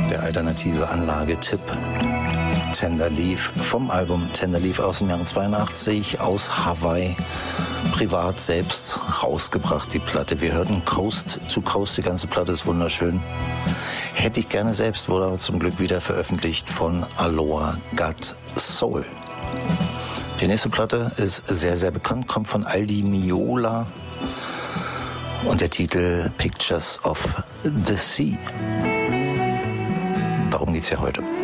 Der alternative Anlagetipp. Tender Leaf vom Album Tender Leaf aus dem Jahr 82 aus Hawaii. Privat selbst rausgebracht, die Platte. Wir hörten Coast to Coast, die ganze Platte ist wunderschön. Hätte ich gerne selbst, wurde aber zum Glück wieder veröffentlicht von Aloha Got Soul. Die nächste Platte ist sehr, sehr bekannt, kommt von Aldi Meola und der Titel Pictures of the Sea. Darum geht's ja heute.